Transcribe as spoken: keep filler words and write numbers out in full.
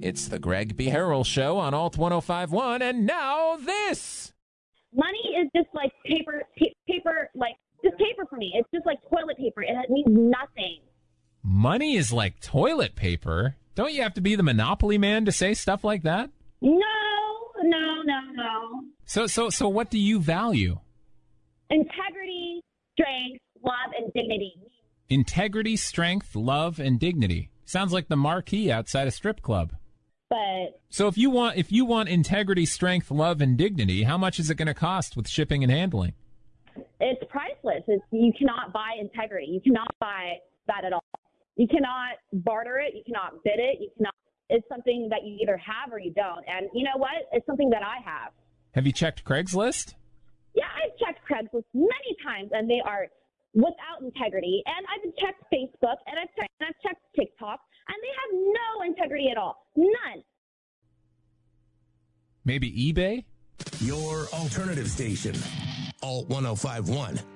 It's the Greg B. Harrell Show on Alt one oh five point one, and now this. Money is just like paper, pa- paper, like just paper for me. It's just like toilet paper. It means nothing. Money is like toilet paper? Don't you have to be the Monopoly man to say stuff like that? No, no, no, no. So, so, so, what do you value? Integrity, strength, love, and dignity. Integrity, strength, love, and dignity. Sounds like the marquee outside a strip club. But so if you want if you want integrity, strength, love, and dignity, how much is it going to cost with shipping and handling? It's priceless. It's, you cannot buy integrity. You cannot buy that at all. You cannot barter it. You cannot bid it. You cannot. It's something that you either have or you don't. And you know what? It's something that I have. Have you checked Craigslist? Yeah, I've checked Craigslist many times, and they are without integrity. And I've checked Facebook, and I've checked, and I've checked TikTok, and they have no integrity at all. None. Maybe eBay? Your alternative station. Alt one oh five point one.